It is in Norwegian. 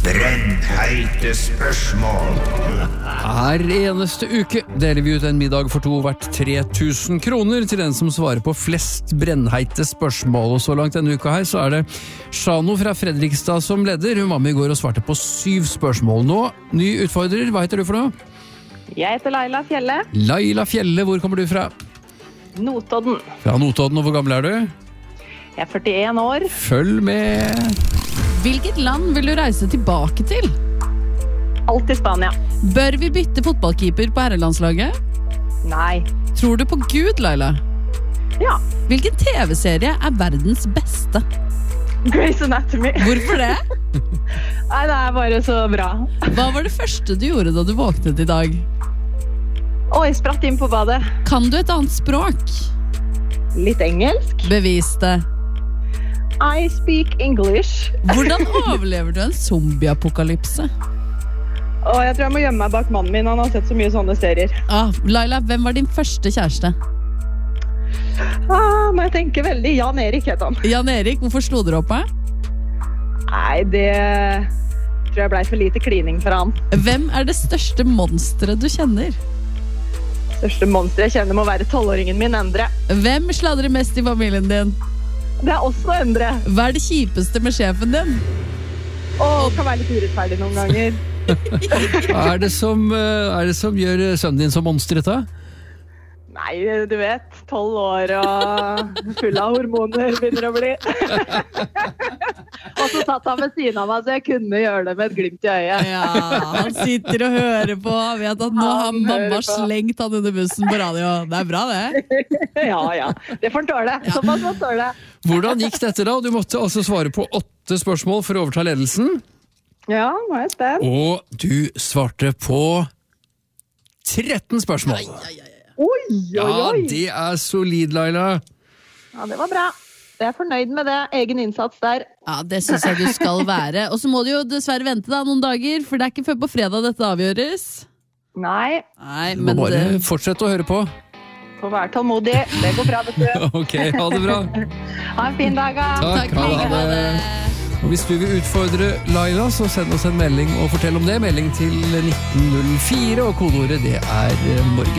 Brennheite spørsmål. Hver eneste uke deler vi ut en middag for to verdt 3000 kroner til den som svarer på flest brennheite spørsmål. Og så langt denne uka her så det Shano fra Fredrikstad som leder. Hun var med i går og svarte på 7 spørsmål. Nå, ny utfordrer, hva heter du for noe? Jeg heter Laila Fjelle. Laila Fjelle, hvor kommer du fra? Notodden. Fra Notodden, og hvor gammel du? Jeg 41 år. Følg med! Hvilket land vil du reise tilbake til? Alt i Spania. Bør vi bytte fotballkeeper på herrelandslaget? Nei. Tror du på Gud, Laila? Ja. Hvilken TV-serie verdens beste? Grey's Anatomy. Hvorfor det? Nei, det bare så bra. Hva var det første du gjorde da du våknet i dag? Jeg spratt inn på badet. Kan du et annet språk? Litt engelsk. Bevis det. I speak English. Hvordan overlever du en zombieapokalypse? Jeg tror jeg må gjemme meg bak mannen min. Han har sett så mye sånne serier. Laila, hvem var din første kjæreste? Må jeg tenke veldig. Jan Erik het han. Jan Erik, hvorfor slo dere opp med? Nei, det tror jeg ble for lite klining for han. Hvem det største monsteret du kjenner? Største monster jeg kjenner må være 12-åringen min, Endre. Hvem sladrer mest i familien din? Det også Endre. Hva det kjipeste med sjefen din? Kan være litt urettferdig noen ganger. Hva det som gjør sønnen din så monstret da? Nei, du vet, 12 år og full av hormoner begynner å bli. Og så satt han ved siden av meg, så jeg kunne gjøre det med et glimt i øyet. Ja, han sitter og hører på. Han vet at nå har mamma slengt han under bussen på radio. Det bra, det. Ja. Det får han tåle. Såpass må han tåle. Hvordan gikk dette da? Du måtte altså svare på 8 spørsmål for å overta ledelsen. Ja, nå jeg spent. Og du svarte på 13 spørsmål. Oi. Ja, det solid, Laila. Ja, det var bra. Jeg fornøyd med det. Egen innsats der. Ja, det synes jeg du skal være. Og så må du jo dessverre vente da noen dager, for det ikke før på fredag dette avgjøres. Nei. Du må bare fortsette å høre på. Få være tålmodig. Det går bra, vet du. Ok, ha det bra. Ha en fin dag, da. Takk, ha det. Og hvis du vil utfordre Laila, så send oss en melding og fortell om det. Melding til 1904, og kodeordet det Morgen.